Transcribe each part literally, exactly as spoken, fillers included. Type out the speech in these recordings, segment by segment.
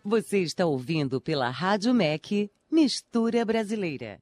Você está ouvindo pela Rádio M E C Mistura Brasileira.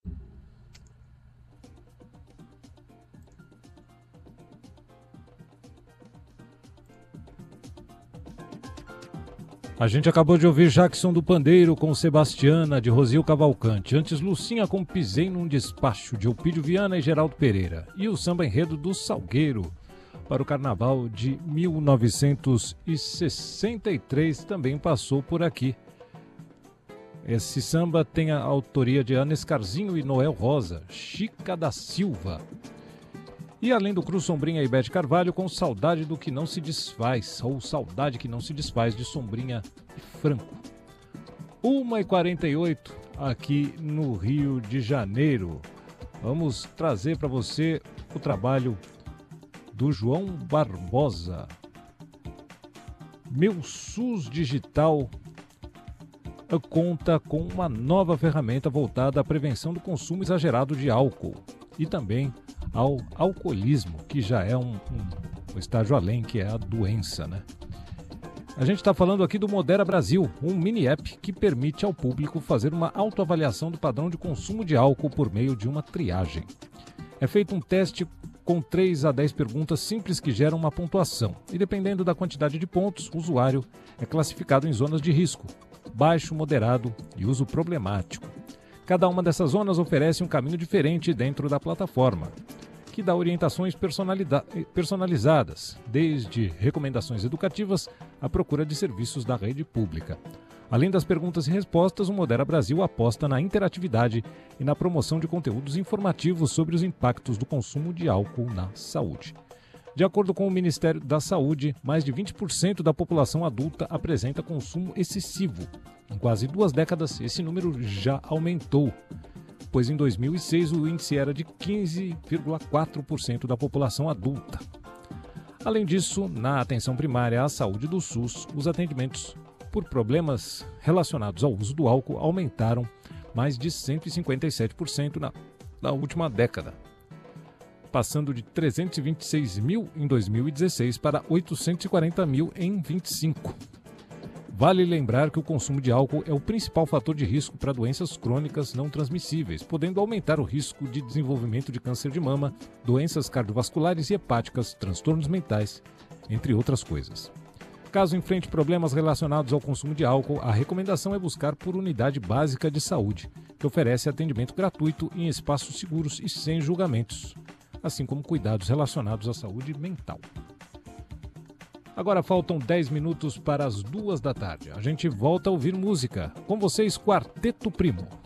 A gente acabou de ouvir Jackson do Pandeiro com Sebastiana, de Rosil Cavalcante. Antes, Lucinha com Pisei num Despacho, de Eupídio Viana e Geraldo Pereira. E o samba enredo do Salgueiro, para o Carnaval de mil novecentos e sessenta e três, também passou por aqui. Esse samba tem a autoria de Ana Escarzinho e Noel Rosa, Chica da Silva. E além do Cruz Sombrinha e Bete Carvalho, com Saudade do que não se desfaz, ou Saudade que não se desfaz, de Sombrinha e Franco. uma e quarenta e oito aqui no Rio de Janeiro. Vamos trazer para você o trabalho do João Barbosa. Meu SUS Digital conta com uma nova ferramenta voltada à prevenção do consumo exagerado de álcool e também ao alcoolismo, que já é um, um, um estágio além, que é a doença, né? A gente está falando aqui do Modera Brasil, um mini app que permite ao público fazer uma autoavaliação do padrão de consumo de álcool por meio de uma triagem. É feito um teste com três a dez perguntas simples que geram uma pontuação, e dependendo da quantidade de pontos, o usuário é classificado em zonas de risco, baixo, moderado e uso problemático. Cada uma dessas zonas oferece um caminho diferente dentro da plataforma, que dá orientações personalizadas, desde recomendações educativas à procura de serviços da rede pública. Além das perguntas e respostas, o Modera Brasil aposta na interatividade e na promoção de conteúdos informativos sobre os impactos do consumo de álcool na saúde. De acordo com o Ministério da Saúde, mais de vinte por cento da população adulta apresenta consumo excessivo. Em quase duas décadas, esse número já aumentou, pois em dois mil e seis o índice era de quinze vírgula quatro por cento da população adulta. Além disso, na atenção primária à saúde do SUS, os atendimentos por problemas relacionados ao uso do álcool aumentaram mais de cento e cinquenta e sete por cento na, na última década, passando de trezentos e vinte e seis mil em dois mil e dezesseis para oitocentos e quarenta mil em vinte e cinco. Vale lembrar que o consumo de álcool é o principal fator de risco para doenças crônicas não transmissíveis, podendo aumentar o risco de desenvolvimento de câncer de mama, doenças cardiovasculares e hepáticas, transtornos mentais, entre outras coisas. Caso enfrente problemas relacionados ao consumo de álcool, a recomendação é buscar por unidade básica de saúde, que oferece atendimento gratuito em espaços seguros e sem julgamentos, assim como cuidados relacionados à saúde mental. Agora faltam dez minutos para as duas da tarde. A gente volta a ouvir música. Com vocês, Quarteto Primo.